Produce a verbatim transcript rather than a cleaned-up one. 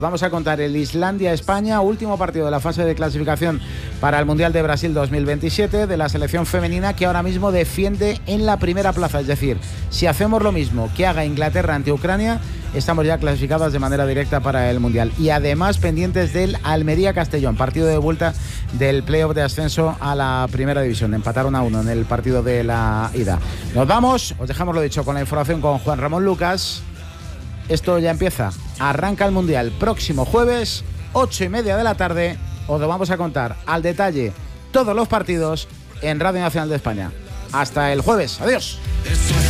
Vamos a contar el Islandia-España, último partido de la fase de clasificación para el Mundial de Brasil dos mil veintisiete de la selección femenina, que ahora mismo defiende en la primera plaza. Es decir, si hacemos lo mismo que haga Inglaterra ante Ucrania, estamos ya clasificadas de manera directa para el Mundial. Y además pendientes del Almería-Castellón, partido de vuelta del playoff de ascenso a la primera división. Empataron a uno en el partido de la ida. Nos vamos, os dejamos lo dicho con la información con Juan Ramón Lucas. Esto ya empieza, arranca el Mundial próximo jueves, ocho y media de la tarde. Os lo vamos a contar al detalle todos los partidos en Radio Nacional de España. Hasta el jueves, adiós.